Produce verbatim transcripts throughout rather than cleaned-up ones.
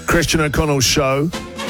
Christian O'Connell Show.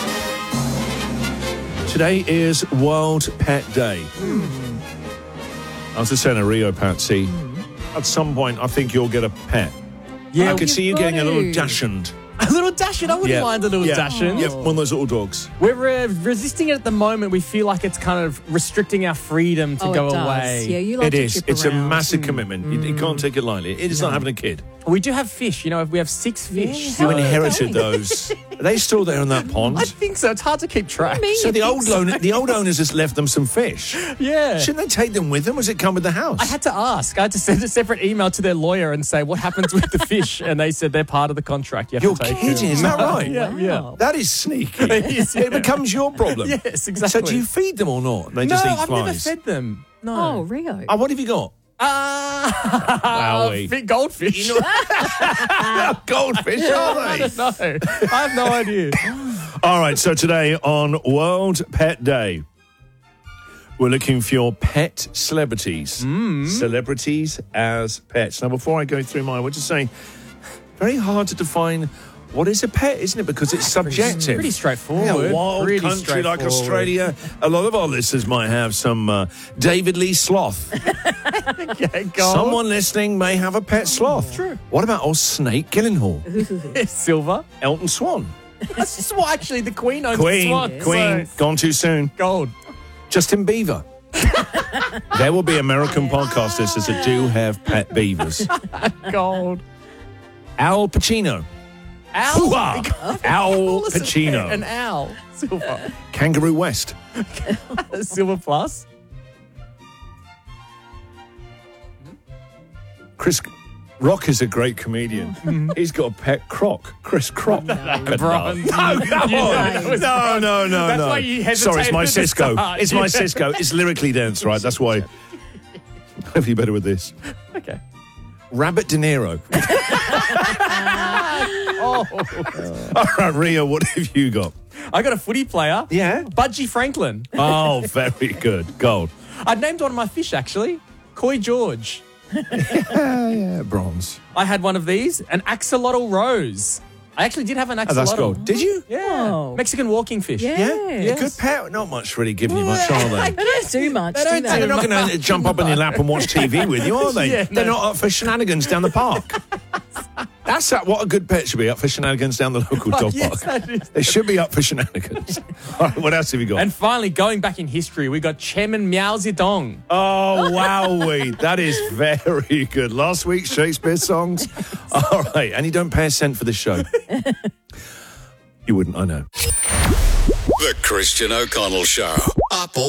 Today is World Pet Day. Mm. I was just saying to Rio, Patsy, mm. at some point I think you'll get a pet. Yeah, I could see you getting to. a little Dachshund. A little Dachshund? I wouldn't yeah. mind a little yeah. Dachshund. Yeah, one of those little dogs. We're uh, resisting it at the moment. We feel like it's kind of restricting our freedom to oh, go it does. away. Yeah, you like it to is. trip It's around. a massive Mm. commitment. You, you can't take it lightly. It is No. not having a kid. We do have fish. You know, we have six fish. Yeah, You how are they inherited going? those. Are they still there in that pond? I think so. It's hard to keep track. What do you mean? So the You old think owner, the old owners just left them some fish. Yeah. Shouldn't they take them with them? Or does it come with the house? I had to ask. I had to send a separate email to their lawyer and say, what happens with the fish? And they said they're part of the contract. You have You're to take kidding, them. is that right? Yeah, yeah. Wow. That is sneaky. It is, yeah. It becomes your problem. Yes, exactly. So do you feed them or not? They No, just eat I've never flies. fed them. No. Oh, Rio. Oh, what have you got? Ah, Wowie. fi- goldfish. Goldfish, are I they? don't know. I have no idea. All right, so today on World Pet Day, we're looking for your pet celebrities. Mm. Celebrities as pets. Now, before I go through mine, we're just saying, very hard to define what is a pet, isn't it? Because it's subjective. Pretty straightforward. Yeah, a wild Pretty country like straightforward. Australia. A lot of our listeners might have some uh, David Lee sloth. Yeah, gold. Someone listening may have a pet sloth. True. What about old Snake Gyllenhaal? Silver. Elton Swan. That's just what actually the Queen owns. Queen, Swan, Queen, so- gone too soon. Gold. Justin Bieber. There will be American podcast listeners that do have pet beavers. Gold. Al Pacino. Owl. Hoo-ha! Al Call us a Pacino. pet, An owl. Silver. Kangaroo West. Silver plus. Chris Rock is a great comedian. He's got a pet croc. Chris Croc. The bronze. No, come You on. know it was No, bronze. no, no, That's no. why you Sorry, it's my hesitated at the Cisco. start. It's my Yeah. Cisco. It's lyrically dense, right? That's why. Hopefully better with this. Okay. Rabbit De Niro. Oh. All right, Rio, what have you got? I got a footy player. Yeah? Budgie Franklin. Oh, very good. Gold. I named one of my fish, actually. Koi George. Yeah, bronze. I had one of these, an axolotl rose. I actually did have an Oh, axolotl. that's gold. Did you? Yeah. Oh. Mexican walking fish. Yeah. Yeah? Yes. Good pet. Not much really giving you much, are they? They don't do much, They don't do do they? They're not going to jump up on your lap and watch T V with you, are they? Yeah, They're no. not up for shenanigans down the park. That's that, what a good pet should be, up for shenanigans down the local dog Yes, park. that is. They should be up for shenanigans. All right, what else have you got? And finally, going back in history, we got Chairman Mao Zedong. oh, wowee. That is very good. Last week's Shakespeare songs. All right, and you don't pay a cent for this show. You wouldn't, I know. The Christian O'Connell Show. Apple